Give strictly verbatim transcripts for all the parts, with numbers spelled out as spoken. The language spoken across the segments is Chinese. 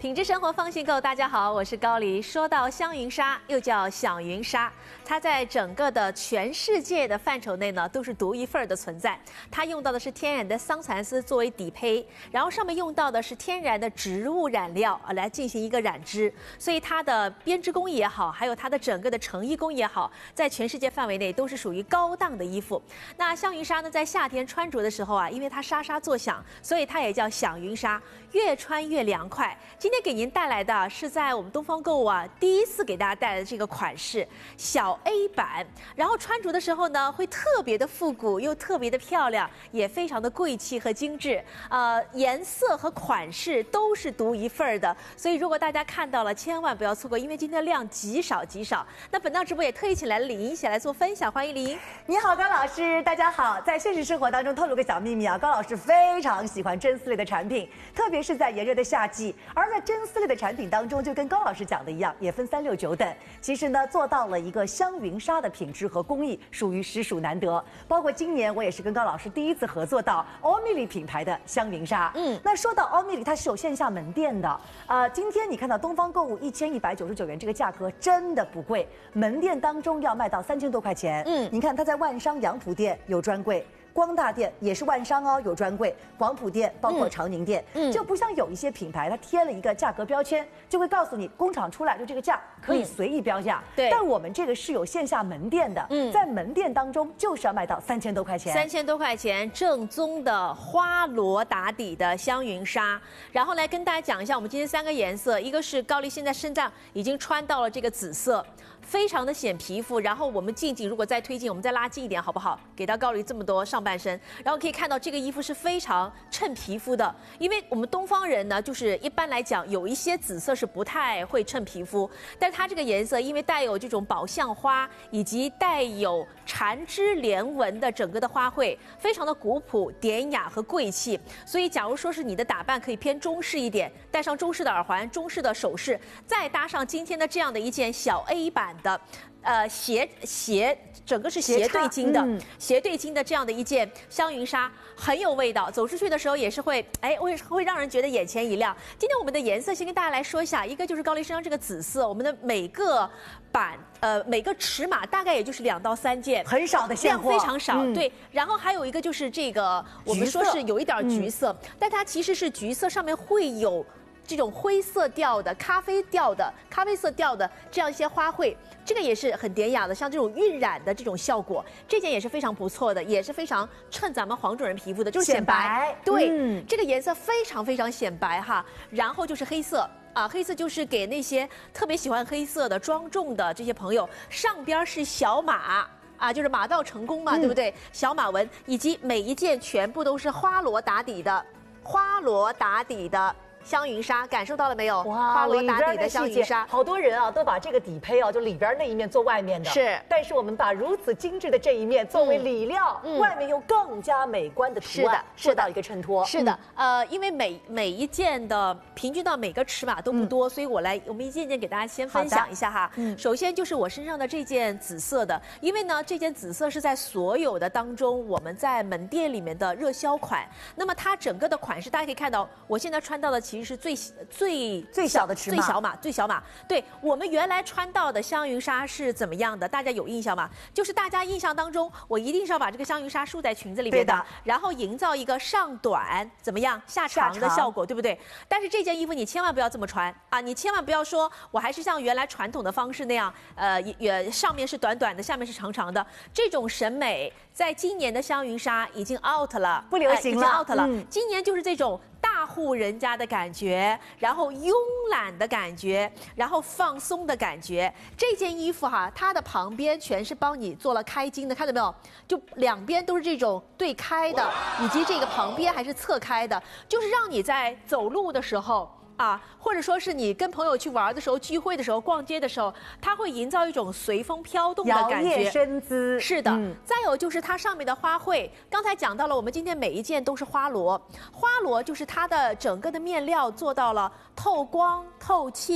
品质生活放心购，大家好，我是高黎。说到香云纱，又叫响云纱，它在整个的全世界的范畴内呢，都是独一份的存在。它用到的是天然的桑蚕丝作为底胚，然后上面用到的是天然的植物染料啊来进行一个染织，所以它的编织工艺也好，还有它的整个的成衣工艺也好，在全世界范围内都是属于高档的衣服。那香云纱呢，在夏天穿着的时候啊，因为它沙沙作响，所以它也叫响云纱，越穿越凉快。今天给您带来的是在我们东方购物啊第一次给大家带来的这个款式小 A 版，然后穿着的时候呢会特别的复古又特别的漂亮，也非常的贵气和精致，呃，颜色和款式都是独一份的，所以如果大家看到了，千万不要错过，因为今天的量极少极少。那本档直播也特意请来了李莹一起来做分享，欢迎李莹。 你好，高老师，大家好。在现实生活当中透露个小秘密啊，高老师非常喜欢真丝类的产品，特别是在炎热的夏季。而在真丝类的产品当中，就跟高老师讲的一样，也分三六九等。其实呢，做到了一个香云纱的品质和工艺，属于实属难得。包括今年我也是跟高老师第一次合作到欧米莉品牌的香云纱。嗯，那说到欧米莉，它是有线下门店的。呃，今天你看到东方购物一千一百九十九元这个价格真的不贵，门店当中要卖到三千多块钱。嗯，你看它在万商杨浦店有专柜。光大店也是万商哦，有专柜，黄埔店包括长宁店，嗯，就不像有一些品牌，它贴了一个价格标签，就会告诉你工厂出来就这个价，可以随意标价。对，但我们这个是有线下门店的，嗯，在门店当中就是要卖到三千多块钱， 三千多块钱正宗的花罗打底的香云纱。然后来跟大家讲一下，我们今天三个颜色，一个是高丽现在身上已经穿到了这个紫色，非常的显皮肤。然后我们近景如果再推进，我们再拉近一点好不好？给到高丽这么多上半身，然后可以看到这个衣服是非常衬皮肤的，因为我们东方人呢，就是一般来讲有一些紫色是不太会衬皮肤，但是它这个颜色因为带有这种宝相花以及带有缠枝连纹的整个的花卉，非常的古朴典雅和贵气，所以假如说是你的打扮可以偏中式一点，戴上中式的耳环、中式的首饰，再搭上今天的这样的一件小 A 版的。呃，斜斜整个是斜对襟的，嗯、斜对襟的这样的一件香云纱很有味道，走出去的时候也是会，哎，会会让人觉得眼前一亮。今天我们的颜色先跟大家来说一下，一个就是高丽身上这个紫色，我们的每个版呃每个尺码大概也就是两到三件， 很少的现货， 量非常少。嗯、对，然后还有一个就是这个我们说是有一点橘色，嗯、但它其实是橘色上面会有。这种灰色调的、咖啡调的、咖啡色调的这样一些花卉，这个也是很典雅的，像这种晕染的这种效果，这件也是非常不错的，也是非常衬咱们黄种人皮肤的，就是显白。显白对，嗯、这个颜色非常非常显白哈。然后就是黑色。啊，黑色就是给那些特别喜欢黑色的庄重的这些朋友，上边是小马。啊，就是马到成功嘛，嗯、对不对？小马纹，以及每一件全部都是花罗打底的，花罗打底的。香云纱感受到了没有？哇，花罗打底的香云纱， 好多人啊都把这个底胚啊，就里边那一面做外面的，是。但是我们把如此精致的这一面作为里料，嗯、外面用更加美观的图案，做到一个衬托。 是的，嗯、呃，因为每每一件的平均到每个尺码都不多，嗯、所以我来我们一件件给大家先分享一下哈。嗯，首先就是我身上的这件紫色的，因为呢这件紫色是在所有的当中我们在门店里面的热销款。那么它整个的款式大家可以看到，我现在穿到的其实是最最最小的尺码， 最小码，最小码。对，我们原来穿到的香云纱是怎么样的？大家有印象吗？就是大家印象当中，我一定是要把这个香云纱束在裙子里边的，的然后营造一个上短怎么样下长的效果，对不对？但是这件衣服你千万不要这么穿啊！你千万不要说我还是像原来传统的方式那样，呃，也上面是短短的，下面是长长的，这种审美在今年的香云纱已经 out 了， 不流行了， 呃、已经 out 了。嗯、今年就是这种。大户人家的感觉，然后慵懒的感觉，然后放松的感觉。这件衣服哈，它的旁边全是帮你做了开襟的，看到没有？就两边都是这种对开的，以及这个旁边还是侧开的，就是让你在走路的时候。啊，或者说是你跟朋友去玩的时候、聚会的时候、逛街的时候，它会营造一种随风飘动的感觉， 摇曳身姿。 是的，嗯、再有就是它上面的花卉，刚才讲到了，我们今天每一件都是花罗，花罗就是它的整个的面料做到了透光、透气。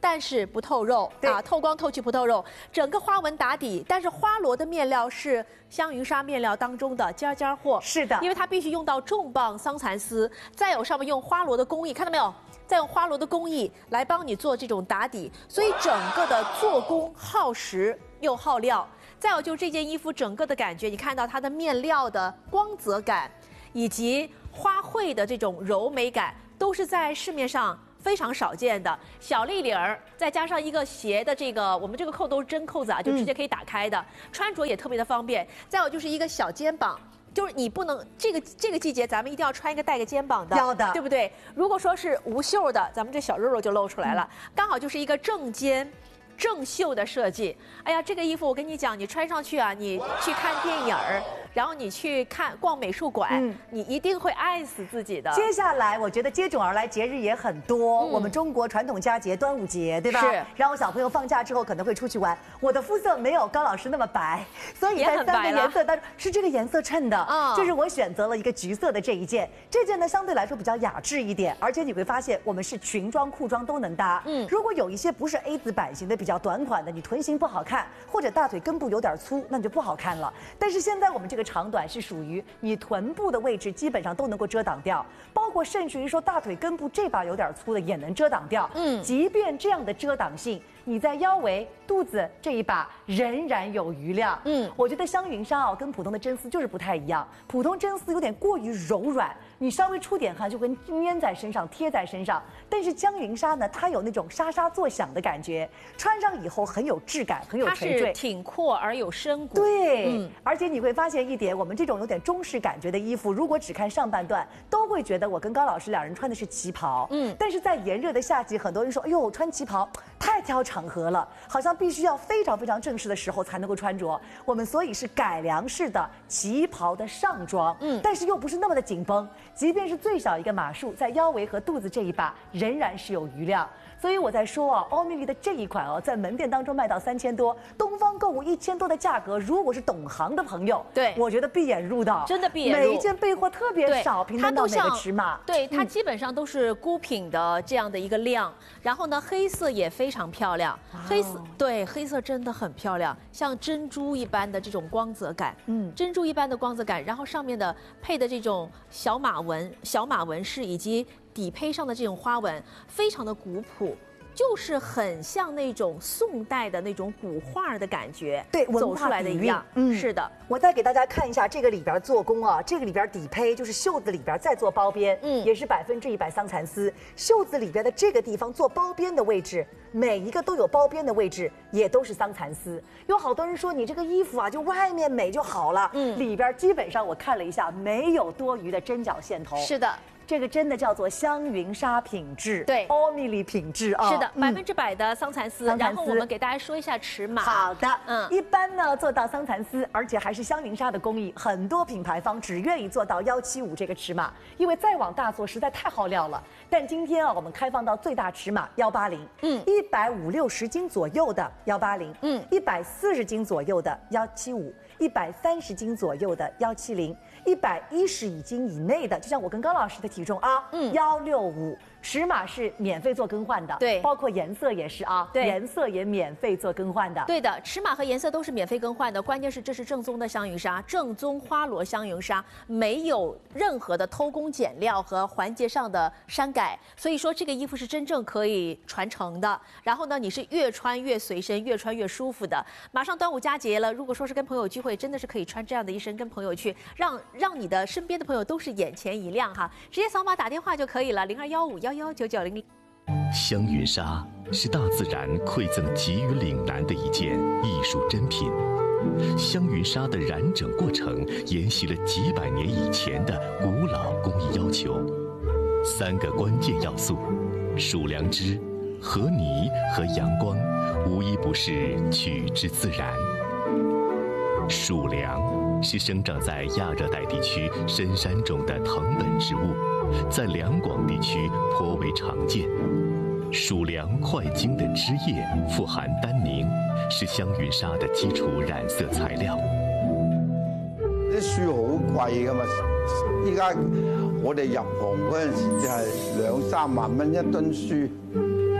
但是不透肉啊，透光透气不透肉，整个花纹打底，但是花螺的面料是香云纱面料当中的尖尖货， 是的， 因为它必须用到重磅桑蚕丝，再有上面用花螺的工艺，看到没有？再用花螺的工艺来帮你做这种打底，所以整个的做工耗时又耗料。再有就是这件衣服整个的感觉，你看到它的面料的光泽感，以及花卉的这种柔美感，都是在市面上非常少见的。小立领儿，再加上一个斜的这个，我们这个扣都是真扣子啊，就直接可以打开的，嗯、穿着也特别的方便。再有就是一个小肩膀。就是你不能这个这个季节，咱们一定要穿一个带个肩膀的， 要的， 对不对？如果说是无袖的，咱们这小肉肉就露出来了，嗯、刚好就是一个正肩。正袖的设计，哎呀，这个衣服我跟你讲，你穿上去啊，你去看电影儿，然后你去看逛美术馆，嗯、你一定会爱死自己的。 接下来，我觉得接踵而来节日也很多，嗯、我们中国传统佳节端午节，对吧？ 是。 然后小朋友放假之后可能会出去玩。我的肤色没有高老师那么白，所以在三个颜色当中是这个颜色衬的，嗯、就是我选择了一个橘色的这一件。这件呢相对来说比较雅致一点，而且你会发现我们是裙装、裤装都能搭。嗯，如果有一些不是 A 字版型的。比较短款的，你臀型不好看，或者大腿根部有点粗，那你就不好看了。但是现在我们这个长短是属于你臀部的位置基本上都能够遮挡掉，包括甚至于说大腿根部这把有点粗的也能遮挡掉。嗯，即便这样的遮挡性，你在腰围、肚子这一把仍然有余量。嗯，我觉得香云纱啊跟普通的真丝就是不太一样，普通真丝有点过于柔软，你稍微出点汗就会粘在身上、贴在身上。但是香云纱呢，它有那种沙沙作响的感觉，穿上以后很有质感，很有垂坠， 它是挺阔而有深骨。 对，嗯、而且你会发现一点，我们这种有点中式感觉的衣服，如果只看上半段，都会觉得我跟高老师两人穿的是旗袍。嗯，但是在炎热的夏季，很多人说，哎呦，穿旗袍太挑场合了，好像必须要非常非常正式的时候才能够穿着。我们所以是改良式的旗袍的上装，嗯，但是又不是那么的紧绷，即便是最小一个码数，在腰围和肚子这一把仍然是有余量。所以我在说啊，欧米莉的这一款哦，在门店当中卖到三千多，东方购物一千多的价格，如果是懂行的朋友， 对， 我觉得闭眼入道， 真的闭眼入。 每一件备货特别少，平摊到每个尺码， 对，它基本上都是孤品的这样的一个量。然后呢，黑色也非常漂亮，黑色对黑色真的很漂亮，像珍珠一般的这种光泽感，嗯，珍珠一般的光泽感，然后上面的配的这种小马纹、小马纹饰以及底配上的这种花纹，非常的古朴。就是很像那种宋代的那种古画的感觉， 对， 走出来的一样。嗯，是的。 我再给大家看一下这个里边做工啊，这个里边底胚就是袖子里边再做包边，嗯，也是百分之一百桑蚕丝。袖子里边的这个地方做包边的位置，每一个都有包边的位置，也都是桑蚕丝。有好多人说你这个衣服啊，就外面美就好了，嗯，里边基本上我看了一下，没有多余的针脚线头。 是的。 这个真的叫做香云纱品质， 对， 欧米莉品质啊， 是的，百分之百的桑蚕丝。然后我们给大家说一下尺码。 好的，嗯，一般呢做到桑蚕丝，而且还是香云纱的工艺，很多品牌方只愿意做到幺七五这个尺码，因为再往大做实在太耗料了。但今天啊，我们开放到最大尺码幺八零，嗯，一百五六十斤左右的幺八零，嗯，一百四十斤左右的幺七五，一百三十斤左右的幺七零。一百一十斤以内的，就像我跟高老师的体重啊，嗯，幺六五，尺码是免费做更换的， 对， 包括颜色也是啊，对，颜色也免费做更换的， 对的，尺码和颜色都是免费更换的。关键是这是正宗的香云纱，正宗花螺香云纱，没有任何的偷工减料和环节上的删改，所以说这个衣服是真正可以传承的。然后呢，你是越穿越随身，越穿越舒服的。马上端午佳节了，如果说是跟朋友聚会，真的是可以穿这样的一身跟朋友去，让让你的身边的朋友都是眼前一亮哈，直接扫码打电话就可以了，零二幺五幺幺九九零零。 香云纱是大自然馈赠给予岭南的一件艺术珍品。香云纱的染整过程沿袭了几百年以前的古老工艺要求，三个关键要素：数良知、和泥和阳光，无一不是取之自然。蜀梁是生长在亚热带地区深山中的藤本植物，在两广地区颇为常见。蜀梁块茎的枝叶富含单宁，是香云纱的基础染色材料。 啲樹好貴㗎嘛，依家我哋入行嗰陣時就係兩三萬蚊一噸樹，係嘛？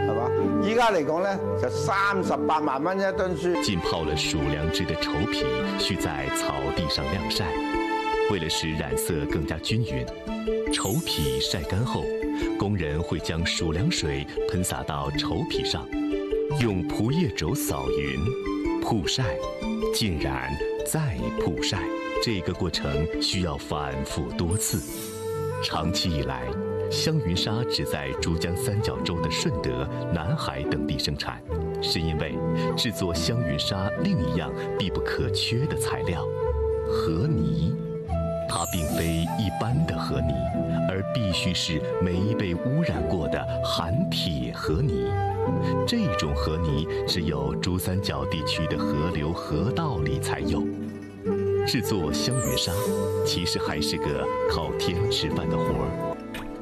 依家嚟講咧就三十八萬蚊一噸書。 浸泡了鼠粮汁的稠皮需在草地上晾晒，为了使染色更加均匀，稠皮晒干后，工人会将鼠粮水喷洒到稠皮上，用蒲叶轴扫匀，曝晒，浸染，再曝晒。这个过程需要反复多次。长期以来，香云纱只在珠江三角洲的顺德、南海等地生产，是因为制作香云纱另一样必不可缺的材料——河泥。它并非一般的河泥，而必须是没被污染过的含铁河泥。这种河泥只有珠三角地区的河流、河道里才有。制作香云纱，其实还是个靠天吃饭的活儿。